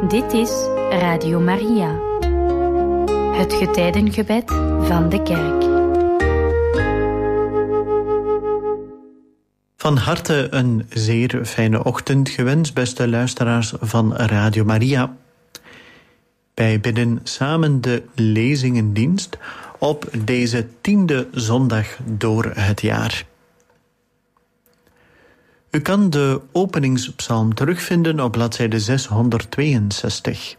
Dit is Radio Maria, het getijdengebed van de kerk. Van harte een zeer fijne ochtend gewenst, beste luisteraars van Radio Maria. Wij bidden samen de lezingendienst op deze 10e zondag door het jaar. U kan de openingspsalm terugvinden op bladzijde 662.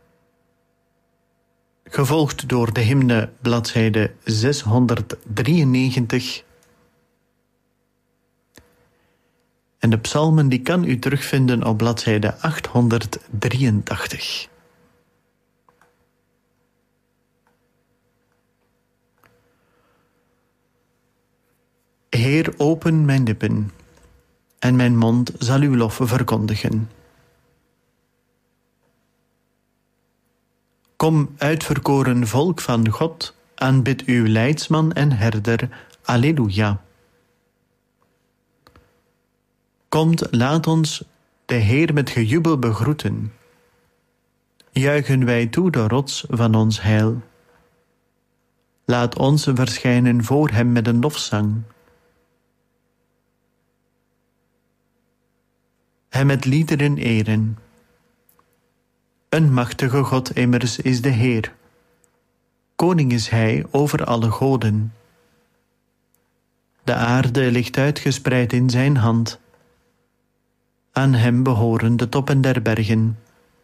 Gevolgd door de hymne bladzijde 693. En de psalmen die kan u terugvinden op bladzijde 883. Heer, open mijn lippen, en mijn mond zal uw lof verkondigen. Kom, uitverkoren volk van God, aanbid uw leidsman en herder. Alleluia. Komt, laat ons de Heer met gejubel begroeten. Juichen wij toe de rots van ons heil. Laat ons verschijnen voor hem met een lofzang. Hem met liederen eren. Een machtige God immers is de Heer. Koning is hij over alle goden. De aarde ligt uitgespreid in zijn hand. Aan hem behoren de toppen der bergen.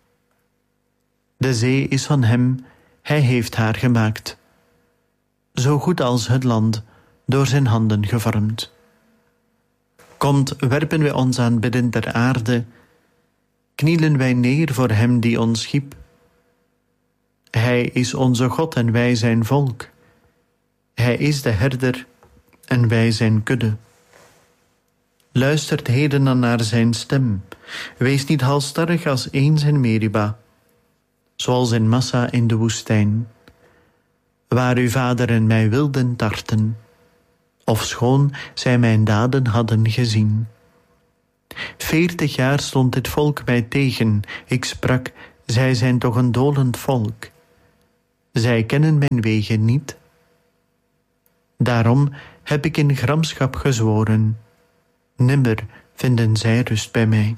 De zee is van hem, hij heeft haar gemaakt. Zo goed als het land, door zijn handen gevormd. Komt, werpen wij ons aanbidden ter aarde, knielen wij neer voor hem die ons schiep. Hij is onze God en wij zijn volk. Hij is de herder en wij zijn kudde. Luistert heden dan naar zijn stem. Wees niet halsstarrig als eens in Meriba, zoals in Massa in de woestijn, waar uw vader en mij wilden tarten, ofschoon zij mijn daden hadden gezien. 40 jaar stond dit volk mij tegen. Ik sprak, zij zijn toch een dolend volk. Zij kennen mijn wegen niet. Daarom heb ik in gramschap gezworen. Nimmer vinden zij rust bij mij.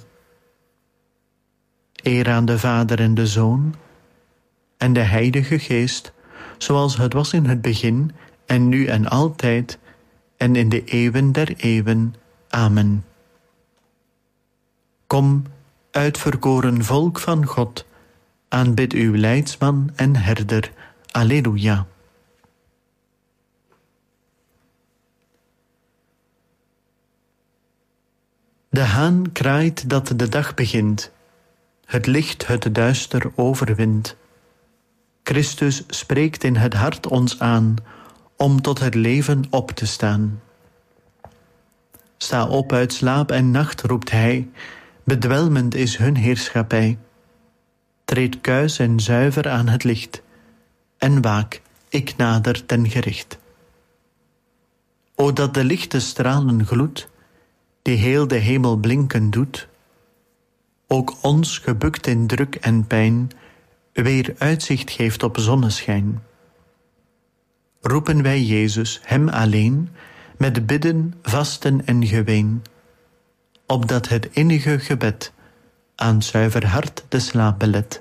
Eer aan de Vader en de Zoon en de Heilige Geest, zoals het was in het begin en nu en altijd en in de eeuwen der eeuwen. Amen. Kom, uitverkoren volk van God, aanbid uw leidsman en herder. Alleluia. De haan kraait dat de dag begint. Het licht het duister overwint. Christus spreekt in het hart ons aan, om tot het leven op te staan. Sta op uit slaap en nacht, roept hij, bedwelmend is hun heerschappij. Treed kuis en zuiver aan het licht, en waak, ik nader ten gericht. O dat de lichte stralen gloed, die heel de hemel blinken doet, ook ons gebukt in druk en pijn, weer uitzicht geeft op zonneschijn. Roepen wij Jezus, hem alleen, met bidden, vasten en geween, opdat het innige gebed aan zuiver hart de slaap belet.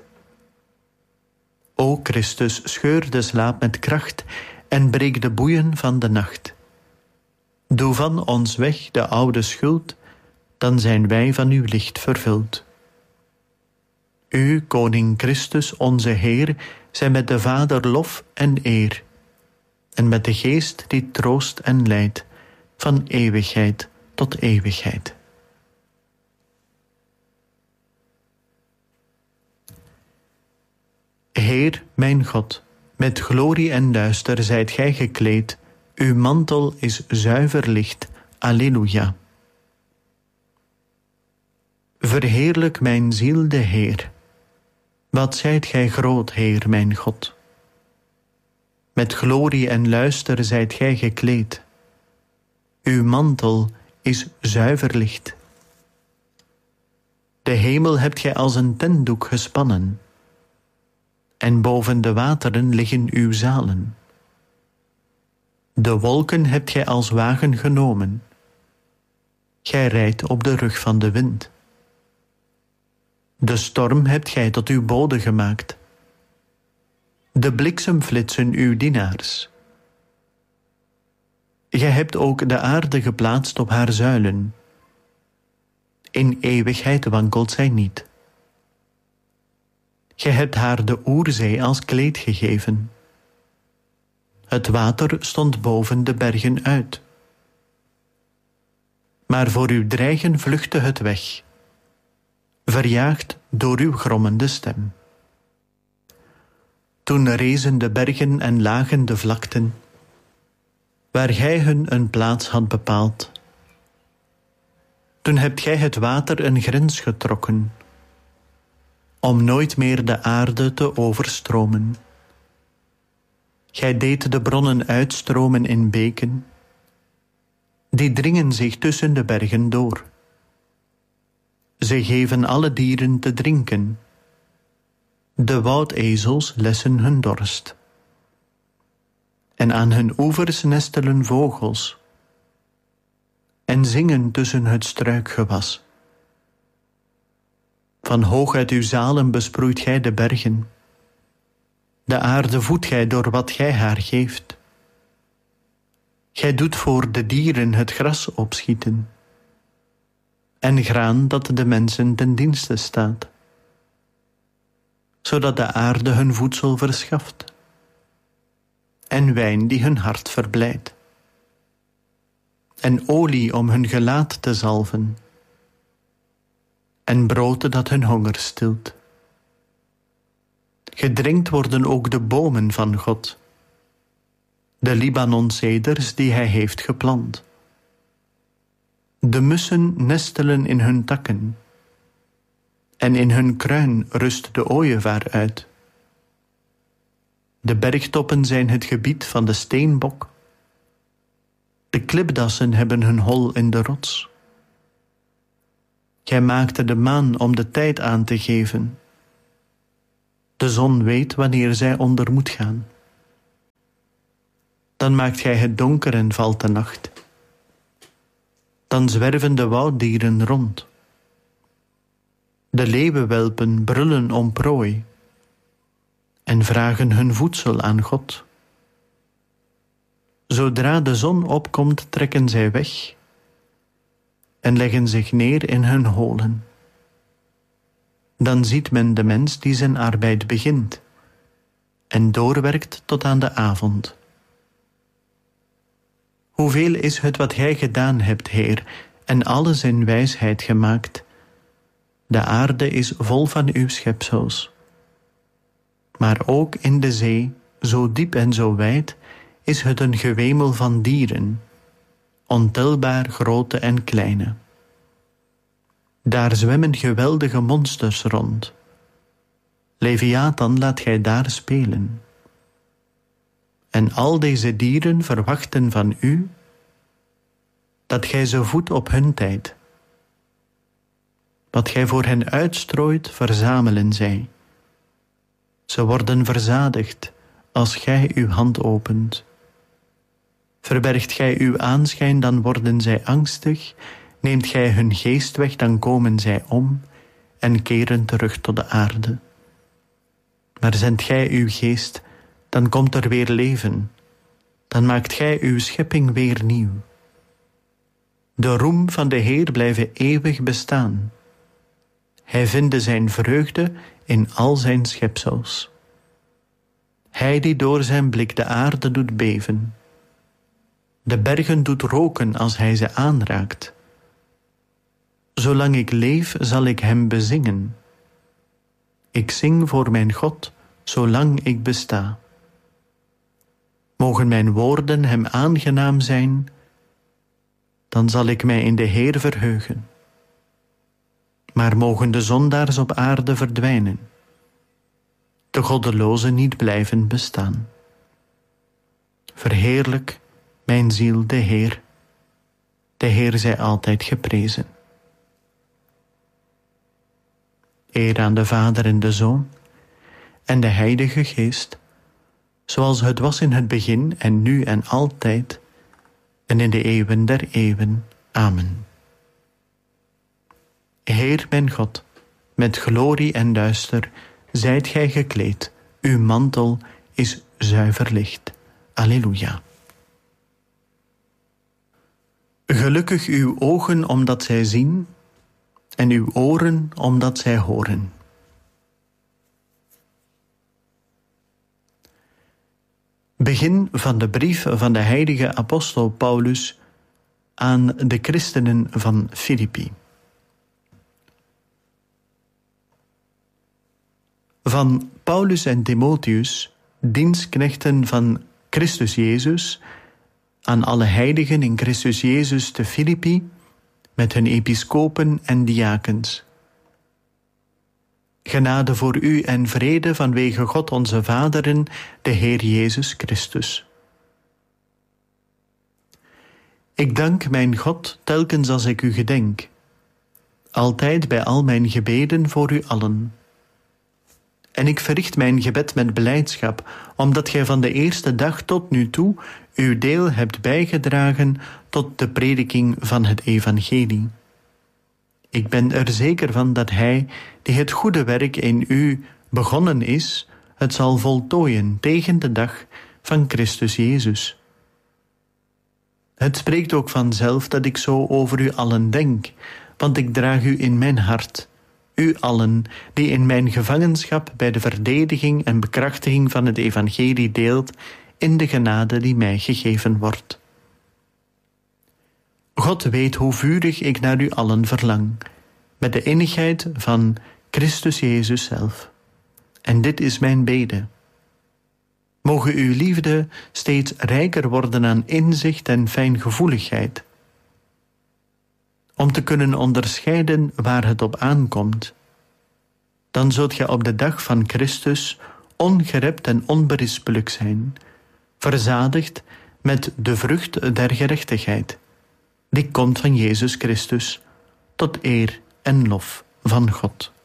O Christus, scheur de slaap met kracht en breek de boeien van de nacht. Doe van ons weg de oude schuld, dan zijn wij van uw licht vervuld. U, Koning Christus, onze Heer, zij met de Vader lof en eer, en met de Geest die troost en leidt, van eeuwigheid tot eeuwigheid. Heer, mijn God, met glorie en luister zijt gij gekleed, uw mantel is zuiver licht. Alleluia. Verheerlijk mijn ziel de Heer. Wat zijt gij groot, Heer, mijn God. Met glorie en luister zijt gij gekleed. Uw mantel is zuiver licht. De hemel hebt gij als een tentdoek gespannen. en boven de wateren liggen uw zalen. De wolken hebt gij als wagen genomen. Gij rijdt op de rug van de wind. De storm hebt gij tot uw bode gemaakt. De bliksemflitsen uw dienaars. Gij hebt ook de aarde geplaatst op haar zuilen. In eeuwigheid wankelt zij niet. Gij hebt haar de oerzee als kleed gegeven. Het water stond boven de bergen uit. Maar voor uw dreigen vluchtte het weg, verjaagd door uw grommende stem. Toen rezen de bergen en lagen de vlakten, waar gij hun een plaats had bepaald. Toen hebt gij het water een grens getrokken, om nooit meer de aarde te overstromen. Gij deed de bronnen uitstromen in beken, die dringen zich tussen de bergen door. Ze geven alle dieren te drinken. De woudezels lessen hun dorst. En aan hun oevers nestelen vogels en zingen tussen het struikgewas. Van hoog uit uw zalen besproeit gij de bergen. De aarde voedt gij door wat gij haar geeft. Gij doet voor de dieren het gras opschieten en graan dat de mensen ten dienste staat, zodat de aarde hun voedsel verschaft en wijn die hun hart verblijdt en olie om hun gelaat te zalven en brood dat hun honger stilt. Gedrenkt worden ook de bomen van God, de Libanon-ceders die hij heeft geplant. De mussen nestelen in hun takken, en in hun kruin rust de ooievaar uit. De bergtoppen zijn het gebied van de steenbok. De klipdassen hebben hun hol in de rots. Gij maakte de maan om de tijd aan te geven. De zon weet wanneer zij onder moet gaan. Dan maakt gij het donker en valt de nacht. Dan zwerven de wouddieren rond. De leeuwenwelpen brullen om prooi en vragen hun voedsel aan God. Zodra de zon opkomt, trekken zij weg en leggen zich neer in hun holen. Dan ziet men de mens die zijn arbeid begint en doorwerkt tot aan de avond. Hoeveel is het wat gij gedaan hebt, Heer, en alles in wijsheid gemaakt. De aarde is vol van uw schepsels. Maar ook in de zee, zo diep en zo wijd, is het een gewemel van dieren, ontelbaar grote en kleine. Daar zwemmen geweldige monsters rond. Leviathan laat gij daar spelen. En al deze dieren verwachten van u dat gij ze voedt op hun tijd. Wat gij voor hen uitstrooit, verzamelen zij. Ze worden verzadigd als gij uw hand opent. Verbergt gij uw aanschijn, dan worden zij angstig. Neemt gij hun geest weg, dan komen zij om en keren terug tot de aarde. Maar zendt gij uw geest, dan komt er weer leven. Dan maakt gij uw schepping weer nieuw. De roem van de Heer blijve eeuwig bestaan. Hij vinde zijn vreugde in al zijn schepsels. Hij die door zijn blik de aarde doet beven. De bergen doet roken als hij ze aanraakt. Zolang ik leef, zal ik hem bezingen. Ik zing voor mijn God, zolang ik besta. Mogen mijn woorden hem aangenaam zijn, dan zal ik mij in de Heer verheugen. Maar mogen de zondaars op aarde verdwijnen, de goddelozen niet blijven bestaan. Verheerlijk, mijn ziel, de Heer zij altijd geprezen. Eer aan de Vader en de Zoon en de Heilige Geest, zoals het was in het begin en nu en altijd, en in de eeuwen der eeuwen. Amen. Heer mijn God, met glorie en duister zijt gij gekleed, uw mantel is zuiver licht. Alleluia. Gelukkig uw ogen omdat zij zien, en uw oren omdat zij horen. Begin van de brief van de heilige apostel Paulus aan de christenen van Filippi. Van Paulus en Timotheus, dienstknechten van Christus Jezus, aan alle heiligen in Christus Jezus te Filippi, met hun episcopen en diakens. Genade voor u en vrede vanwege God onze Vaderen, de Heer Jezus Christus. Ik dank mijn God telkens als ik u gedenk, altijd bij al mijn gebeden voor u allen. En ik verricht mijn gebed met blijdschap, omdat gij van de eerste dag tot nu toe uw deel hebt bijgedragen tot de prediking van het evangelie. Ik ben er zeker van dat hij, die het goede werk in u begonnen is, het zal voltooien tegen de dag van Christus Jezus. Het spreekt ook vanzelf dat ik zo over u allen denk, want ik draag u in mijn hart, u allen die in mijn gevangenschap bij de verdediging en bekrachtiging van het evangelie deelt in de genade die mij gegeven wordt. God weet hoe vurig ik naar u allen verlang, met de innigheid van Christus Jezus zelf. En dit is mijn bede. Moge uw liefde steeds rijker worden aan inzicht en fijngevoeligheid, om te kunnen onderscheiden waar het op aankomt. Dan zult gij op de dag van Christus ongerept en onberispelijk zijn, verzadigd met de vrucht der gerechtigheid, die komt van Jezus Christus, tot eer en lof van God.